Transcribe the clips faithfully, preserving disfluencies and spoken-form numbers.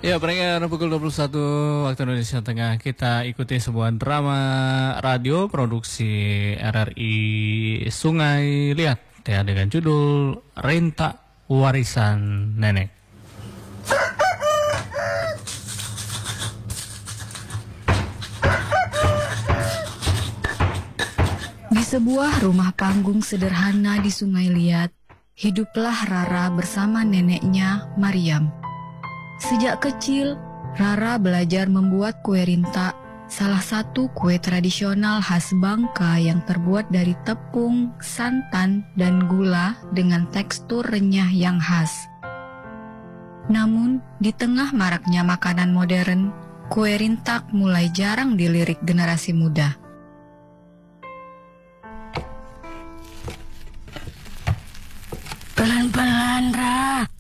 Ya, pendengar pukul dua puluh satu waktu Indonesia Tengah, kita ikuti sebuah drama radio produksi R R I Sungai Liat ya, dengan judul Rinta Warisan Nenek. Di sebuah rumah panggung sederhana di Sungai Liat, hiduplah Rara bersama neneknya Mariam. Sejak kecil, Rara belajar membuat kue rinta, salah satu kue tradisional khas Bangka yang terbuat dari tepung, santan, dan gula dengan tekstur renyah yang khas. Namun, di tengah maraknya makanan modern, kue rintak mulai jarang dilirik generasi muda. Pelan-pelan, Ra.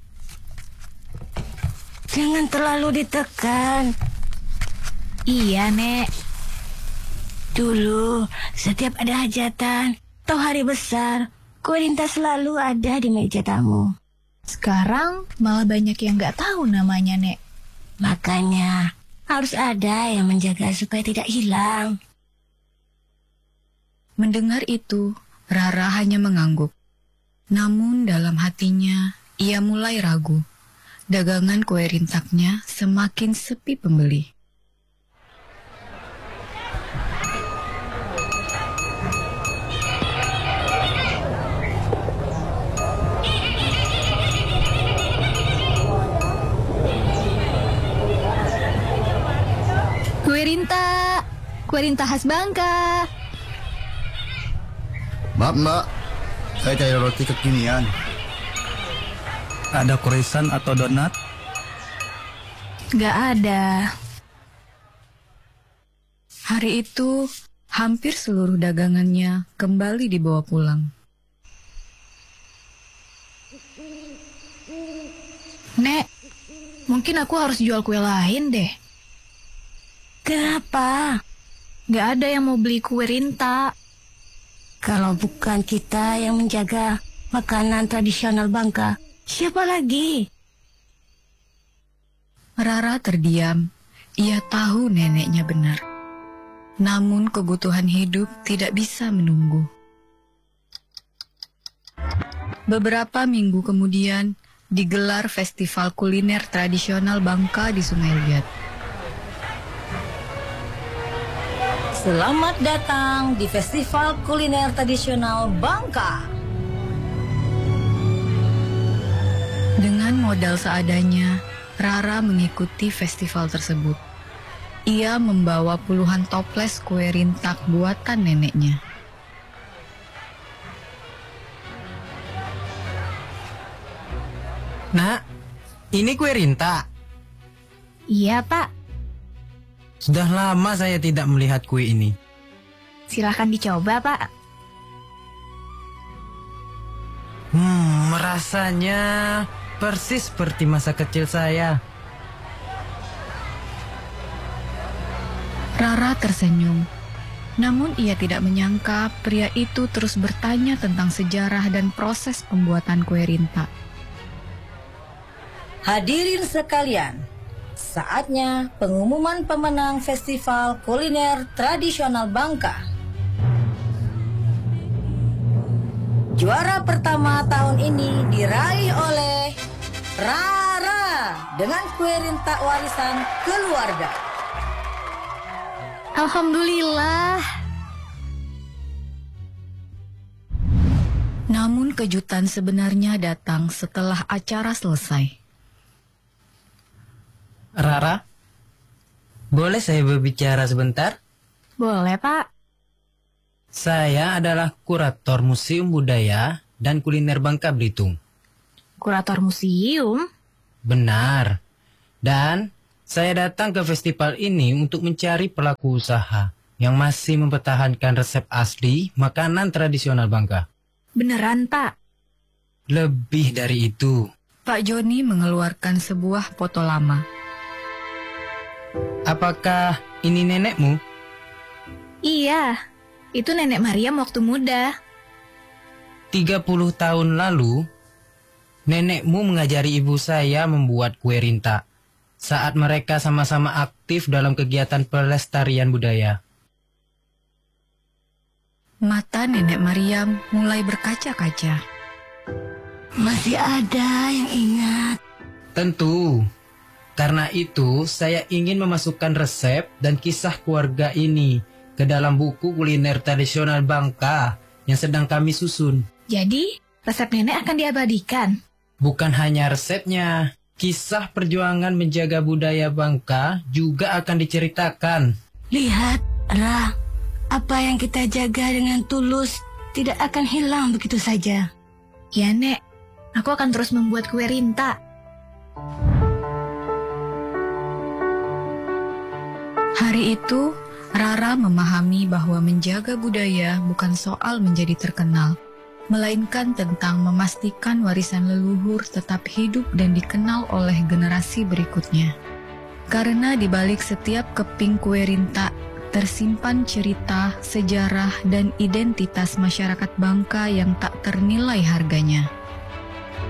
Jangan terlalu ditekan. Iya, Nek. Dulu, setiap ada hajatan atau hari besar, kue rinta selalu ada di meja tamu. Sekarang malah banyak yang nggak tahu namanya, Nek. Makanya, harus ada yang menjaga supaya tidak hilang. Mendengar itu, Rara hanya mengangguk. Namun dalam hatinya, ia mulai ragu. Dagangan kue rintaknya semakin sepi pembeli. Kue rinta, kue rinta khas Bangka. Maaf mbak, saya cari roti kekinian. Ada croissant atau donat? Nggak ada. Hari itu, hampir seluruh dagangannya kembali dibawa pulang. Nek, mungkin aku harus jual kue lain deh. Kenapa? Nggak ada yang mau beli kue rinta. Kalau bukan kita yang menjaga makanan tradisional Bangka, siapa lagi? Rara terdiam. Ia tahu neneknya benar. Namun kebutuhan hidup tidak bisa menunggu. Beberapa minggu kemudian, digelar festival kuliner tradisional Bangka di Sungai Liat. Selamat datang di Festival Kuliner Tradisional Bangka. Dengan modal seadanya, Rara mengikuti festival tersebut. Ia membawa puluhan toples kue rintak buatan neneknya. Nak, ini kue rinta. Iya, Pak. Sudah lama saya tidak melihat kue ini. Silahkan dicoba, Pak. Hmm, rasanya persis seperti masa kecil saya. Rara tersenyum. Namun ia tidak menyangka pria itu terus bertanya tentang sejarah dan proses pembuatan kue rintak. Hadirin sekalian, saatnya pengumuman pemenang Festival Kuliner Tradisional Bangka. Juara pertama tahun ini diraih oleh Rara dengan kue rintak warisan keluarga. Alhamdulillah. Namun kejutan sebenarnya datang setelah acara selesai. Rara, boleh saya berbicara sebentar? Boleh, Pak. Saya adalah kurator Museum Budaya dan Kuliner Bangka Belitung. Kurator museum? Benar. Dan saya datang ke festival ini untuk mencari pelaku usaha yang masih mempertahankan resep asli makanan tradisional Bangka. Beneran, Pak? Lebih dari itu. Pak Joni mengeluarkan sebuah foto lama. Apakah ini nenekmu? Iya, itu nenek Mariam waktu muda. tiga puluh tahun lalu, nenekmu mengajari ibu saya membuat kue rinta. saat mereka sama-sama aktif dalam kegiatan pelestarian budaya. Mata Nenek Maryam mulai berkaca-kaca. Masih ada yang ingat. Tentu. Karena itu, saya ingin memasukkan resep dan kisah keluarga ini ke dalam buku kuliner tradisional Bangka yang sedang kami susun. Jadi, resep nenek akan diabadikan. Bukan hanya resepnya, kisah perjuangan menjaga budaya Bangka juga akan diceritakan. Lihat, Ra, apa yang kita jaga dengan tulus tidak akan hilang begitu saja. Ya, Nek. Aku akan terus membuat kue rinta. Hari itu, Rara memahami bahwa menjaga budaya bukan soal menjadi terkenal, melainkan tentang memastikan warisan leluhur tetap hidup dan dikenal oleh generasi berikutnya. Karena di balik setiap keping kue rinta, tersimpan cerita, sejarah, dan identitas masyarakat Bangka yang tak ternilai harganya.